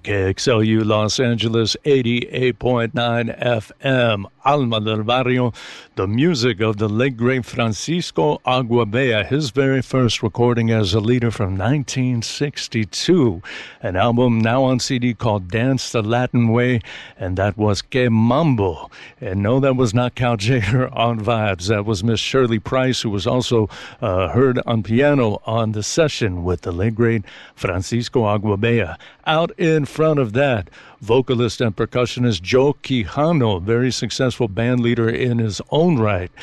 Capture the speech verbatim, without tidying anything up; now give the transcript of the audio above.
K X L U Los Angeles, eighty-eight point nine F M. Alma del Barrio, the music of the late great Francisco Aguabea, his very first recording as a leader from nineteen sixty-two. An album now on C D called Dance the Latin Way, and that was Que Mambo. And no, that was not Cal Jader on vibes. That was Miss Shirley Price, who was also uh, heard on piano on the session with the late great Francisco Aguabea. Out in front of that, vocalist and percussionist Joe Quijano, very successful band leader in his own right.